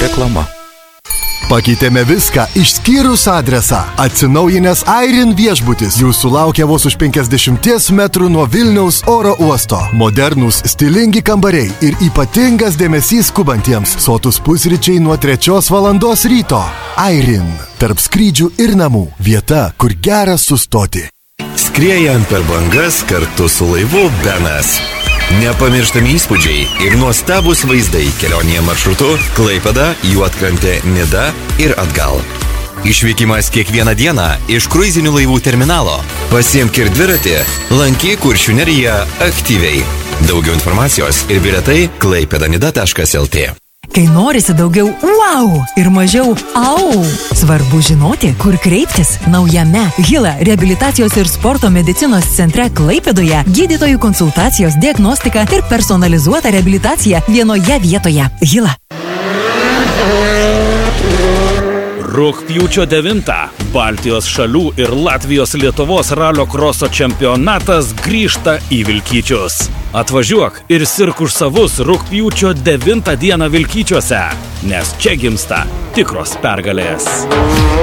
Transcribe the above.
Reklama. Pakeitėme viską išskyrus adresą. Atsinaujinęs Airin viešbutis jūsų laukia vos už 50 metrų nuo Vilniaus oro uosto. Modernūs, stilingi kambariai ir ypatingas dėmesys skubantiems. Sotus pusryčiai nuo 3 valandos ryto. Airin. Tarp skrydžių ir namų. Vieta, kur gera sustoti. Skriejant per bangas kartu su laivu Benas. Nepamirštami įspūdžiai ir nuostabus vaizdai kelionėje maršrutu Klaipėda, Juodkrantė, Nida ir atgal. Išvykimas kiekvieną dieną iš kruizinių laivų terminalo. Pasiimk ir dviratį, lankyk Kuršių neriją aktyviai. Daugiau informacijos ir bilietai klaipėdanida.lt. Kai norisi daugiau wow ir mažiau au, svarbu žinoti, kur kreiptis. Naujame Hila reabilitacijos ir sporto medicinos centre Klaipėdoje gydytojų konsultacijos, diagnostika ir personalizuota reabilitacija vienoje vietoje. Hila. Rugpjūčio 9 Baltijos šalių ir Latvijos Lietuvos ralio kroso čempionatas grįžta į Vilkyčius. Atvažiuok ir sirk už savus rugpjūčio 9 dieną Vilkyčiuose, nes čia gimsta tikros pergalės.